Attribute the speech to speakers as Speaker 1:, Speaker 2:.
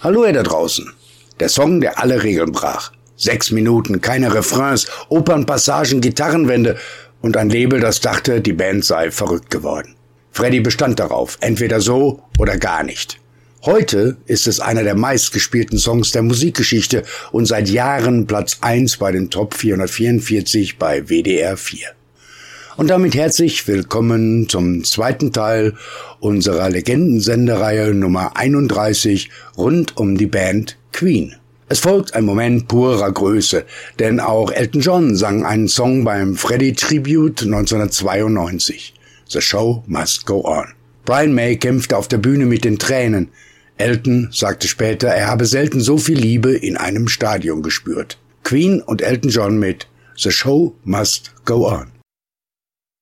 Speaker 1: Hallo ihr da draußen. Der Song, der alle Regeln brach. 6 Minuten, keine Refrains, Opernpassagen, Gitarrenwände und ein Label, das dachte, die Band sei verrückt geworden. Freddie bestand darauf, entweder so oder gar nicht. Heute ist es einer der meistgespielten Songs der Musikgeschichte und seit Jahren Platz 1 bei den Top 444 bei WDR 4. Und damit herzlich willkommen zum zweiten Teil unserer Legendensendereihe Nummer 31 rund um die Band Queen. Es folgt ein Moment purer Größe, denn auch Elton John sang einen Song beim Freddie Tribute 1992. The Show Must Go On. Brian May kämpfte auf der Bühne mit den Tränen. Elton sagte später, er habe selten so viel Liebe in einem Stadion gespürt. Queen und Elton John mit The Show Must Go On.